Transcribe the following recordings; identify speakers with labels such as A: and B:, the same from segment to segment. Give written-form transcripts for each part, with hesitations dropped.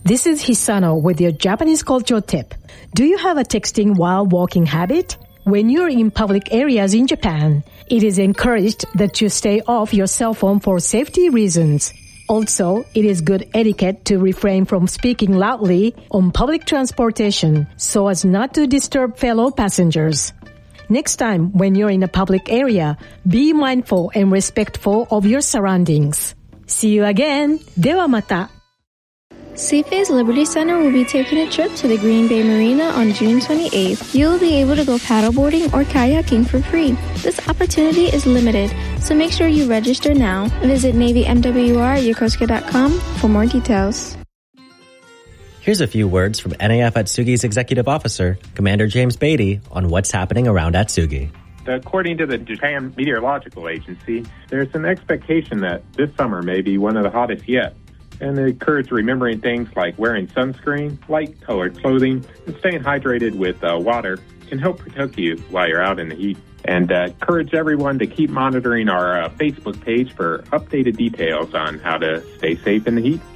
A: This is Hisano with your Japanese culture tip. Do you have a texting while walking habit? When you're in public areas in Japan, it is encouraged that you stay off your cell phone for safety reasons. Also, it is good etiquette to refrain from speaking loudly on public transportation so as not to disturb fellow passengers. Next time when you're in a public area, be mindful and respectful of your surroundings. See you again. ではまた.
B: Seaface Liberty Center will be taking a trip to the Green Bay Marina on June 28th. You will be able to go paddleboarding or kayaking for free. This opportunity is limited, so make sure you register now. Visit NavyMWR@yokosuka.com for more details.
C: Here's a few words from NAF Atsugi's Executive Officer, Commander James Beatty, on what's happening around Atsugi.
D: According to the Japan Meteorological Agency, there's an expectation that this summer may be one of the hottest yet. And they encourage remembering things like wearing sunscreen, light-colored clothing, and staying hydrated with water can help protect you while you're out in the heat. And encourage everyone to keep monitoring our Facebook page for updated details on how to stay safe in the heat.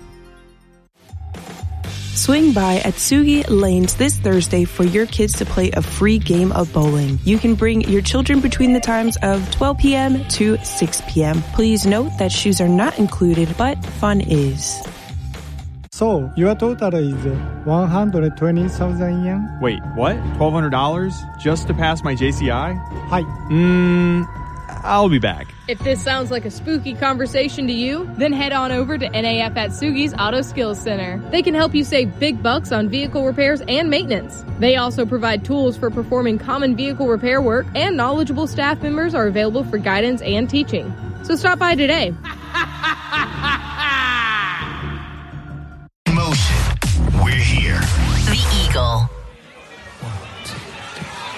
E: Swing by Atsugi Lanes this Thursday for your kids to play a free game of bowling. You can bring your children between the times of 12 p.m. to 6 p.m. Please note that shoes are not included, but fun is.
F: So, your total is 120,000 yen?
G: Wait, what? $1,200 just to pass my JCI?
F: Hi.
G: I'll be back.
H: If this sounds like a spooky conversation to you, then head on over to NAF Atsugi's Auto Skills Center. They can help you save big bucks on vehicle repairs and maintenance. They also provide tools for performing common vehicle repair work, and knowledgeable staff members are available for guidance and teaching. So stop by today.
I: Motion. We're here.
J: The Eagle.